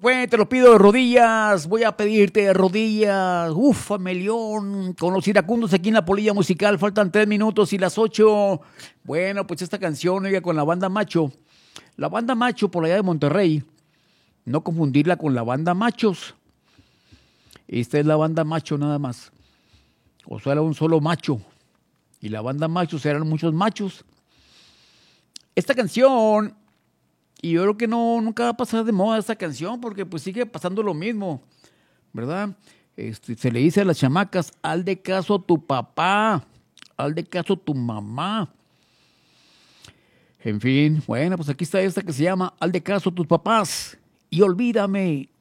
fue, te lo pido de rodillas, voy a pedirte de rodillas. Ufame, León, con los iracundos aquí en la polilla musical, faltan 3 minutos y las 8. Bueno, pues esta canción, oiga, con la banda Macho. La banda Macho por allá de Monterrey, no confundirla con la banda Machos. Esta es la banda Macho nada más. O sea, era un solo macho. Y la banda Machos eran muchos machos. Esta canción, y yo creo que nunca va a pasar de moda esta canción, porque pues sigue pasando lo mismo, ¿verdad? Se le dice a las chamacas, haz de caso a tu papá, haz de caso a tu mamá. En fin, bueno, pues aquí está esta que se llama haz de caso a tus papás y olvídame.